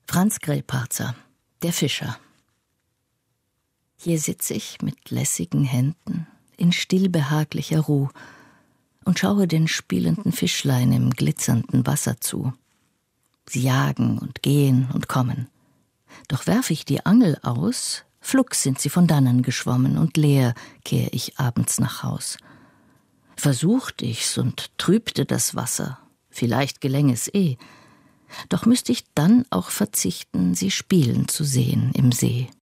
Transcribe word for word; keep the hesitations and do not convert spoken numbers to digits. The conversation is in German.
Franz Grillparzer, der Fischer. Hier sitz ich mit lässigen Händen in stillbehaglicher Ruh und schaue den spielenden Fischlein im glitzernden Wasser zu. Sie jagen und gehen und kommen. Doch werf ich die Angel aus, flugs sind sie von dannen geschwommen und leer kehr ich abends nach Haus. Versucht ich's und trübte das Wasser, vielleicht geläng es eh, doch müsst ich dann auch verzichten, sie spielen zu sehen im See.